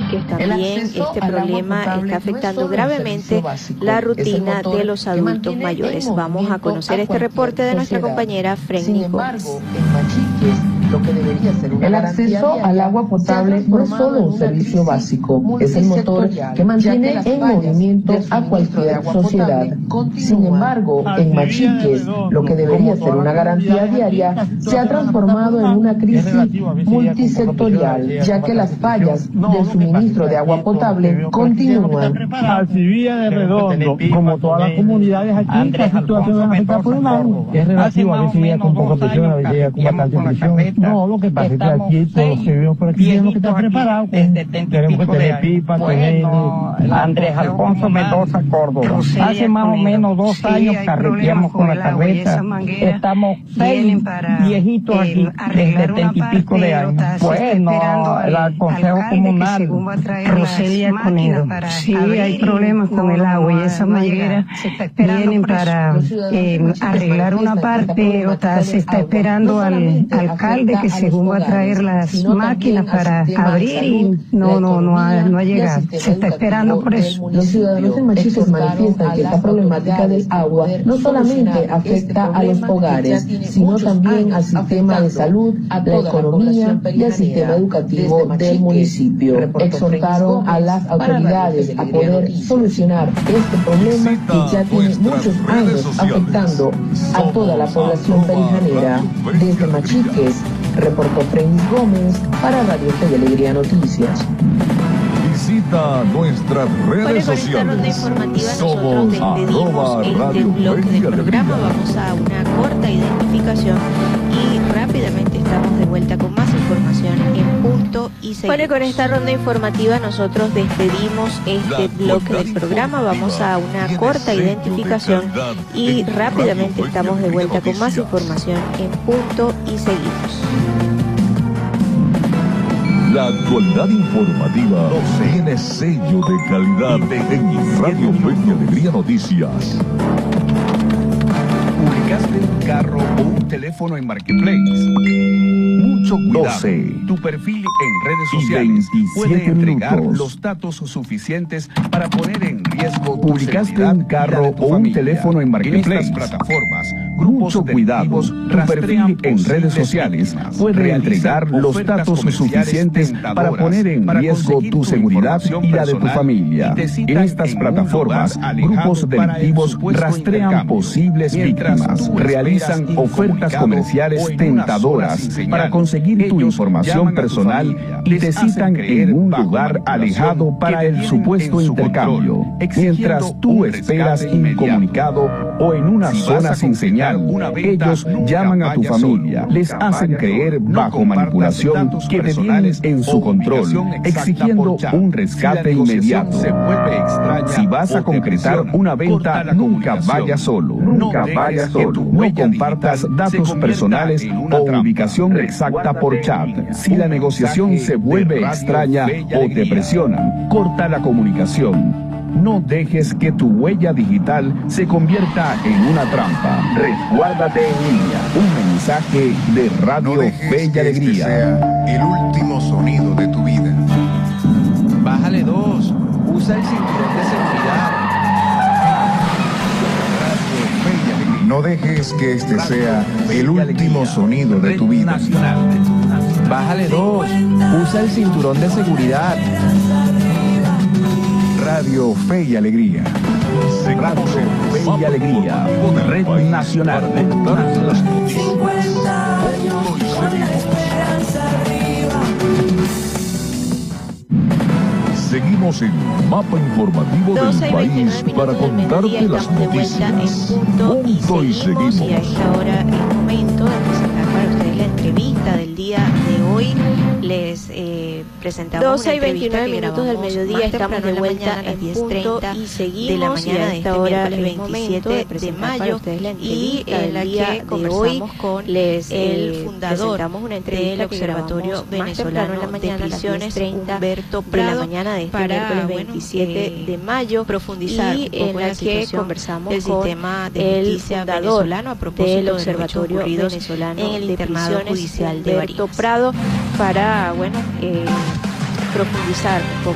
Machiques también este problema está afectando gravemente la rutina de los adultos mayores. Vamos a conocer este reporte de nuestra compañera Frenny Gómez. El acceso al agua potable no es solo un servicio básico, es el motor que mantiene en movimiento a cualquier sociedad. Sin embargo, en Machiques, lo que debería ser una garantía diaria se ha transformado en una crisis multisectorial, ya que las fallas del suministro de agua potable continúan. Alcibía de Redondo, como todas las comunidades aquí, la situación afecta por un año. Es relativo, a veces llega con poca presión, a veces llega con bastante presión. No, lo que pasa es que aquí, todos los que vivimos por aquí, tenemos que estar preparados. Tenemos que tener pipas, tener... Andrés Alfonso Mendoza, Córdoba. Hace más o menos 2 años carreteamos con la carreta. Estamos 6 viejitos aquí, de 70 y pico de años. Bueno, el Consejo Comunal. Roselia Conedo. Sí, hay problemas con el agua y esa manguera vienen para arreglar una parte, se está esperando al alcalde que según va a traer las máquinas para abrir y no ha llegado. Se está esperando por eso. Los ciudadanos de Machiques manifiestan que esta problemática del agua no solamente afecta a los hogares, sino también al sistema de salud, la economía y al sistema educativo del municipio. Exhortaron a las autoridades a poder solucionar este problema que ya tiene muchos años afectando a toda la población perijanera. Desde Machiques, reportó Frenny Gómez para Radio Fe y Alegría Noticias. Visita nuestras redes sociales. Somos @Radio bloque del programa. Vamos a una corta identificación y rápidamente estamos de vuelta con más información en Punto y Seguimos. Bueno, con esta ronda informativa nosotros despedimos este bloque del programa. Vamos a una corta identificación y rápidamente estamos de vuelta con más información en Punto y Seguimos. La actualidad informativa tiene sello de calidad en Radio Fe y Alegría Noticias. ¿Publicaste un carro o un teléfono en Marketplace? Mucho cuidado. Tu perfil en redes sociales puede entregar los datos suficientes para poner en riesgo. ¿Publicaste un carro o un teléfono en Marketplace? En estas plataformas, grupos delictivos tu perfil en redes sociales puede entregar los datos suficientes para poner en riesgo tu seguridad y la de tu familia. En estas plataformas, grupos delictivos rastrean posibles víctimas, realizan ofertas comerciales tentadoras para conseguir tu información personal y te citan en un lugar alejado para el supuesto intercambio. Mientras tú esperas incomunicado o en una zona sin señal, ellos llaman a tu familia, les hacen creer bajo manipulación que te tienen en su control, exigiendo un rescate inmediato. Si vas a concretar una venta, nunca vayas solo. Nunca vayas solo. No compartas datos personales o ubicación exacta por chat. Si la negociación se vuelve extraña o te presionan, corta la comunicación. No dejes que tu huella digital se convierta en una trampa. Resguárdate en línea. Un mensaje de Radio Fe y Alegría. Sea el último sonido de tu vida. Bájale 2. Usa el cinturón de seguridad. No dejes que este sea el último sonido de tu vida. Bájale 2. Usa el cinturón de seguridad. Radio Fe y Alegría. Radio Fe y Alegría. Red Nacional. 50 años con la esperanza arriba. Seguimos en Mapa Informativo del País para contarte las noticias. Punto y Seguimos. Y a esta hora es momento de presentar para ustedes la entrevista del día de hoy. Les presentamos 12 y 29 minutos del mediodía, estamos de vuelta en Punto y Seguimos de la mañana de esta hora, el 27 de mayo, y en la que de hoy les presentamos una entrevista del Observatorio Venezolano de Prisiones Humberto Prado de la mañana de este miércoles 27 de mayo, profundizar y en la que conversamos del sistema de justicia venezolano a propósito del Observatorio Venezolano en el internado judicial de Humberto Prado, para profundizar un poco